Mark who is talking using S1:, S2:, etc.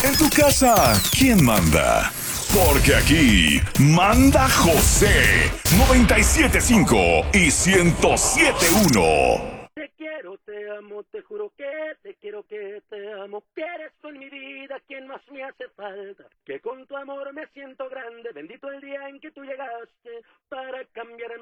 S1: En tu casa, ¿quién manda? Porque aquí manda José 97.5 y 107.1.
S2: Te quiero, te amo, te juro que te quiero, que te amo, que eres tú en mi vida quien más me hace falta, que con tu amor me siento grande, bendito el día en que tú llegaste para cambiarme